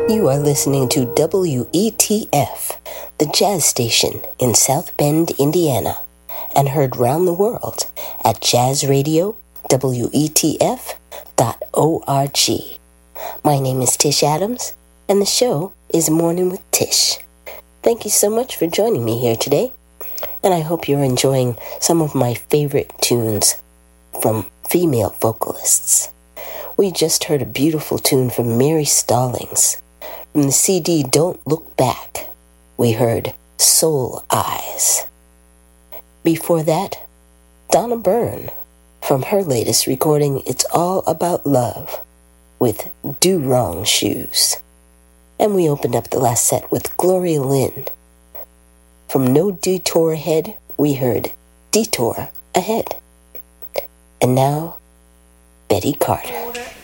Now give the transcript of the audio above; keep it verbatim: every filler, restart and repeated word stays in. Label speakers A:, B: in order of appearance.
A: You are listening to W E T F, the jazz station in South Bend, Indiana, and heard round the world at jazz radio W E T F dot org. My name is Tish Adams, and the show is Morning with Tish. Thank you so much for joining me here today, and I hope you're enjoying some of my favorite tunes from female vocalists. We just heard a beautiful tune from Mary Stallings. From the C D Don't Look Back, we heard Soul Eyes. Before that, Donna Byrne, from her latest recording It's All About Love, with Do Wrong Shoes. And we opened up the last set with Gloria Lynn. From No Detour Ahead, we heard Detour Ahead. And now, Betty Carter.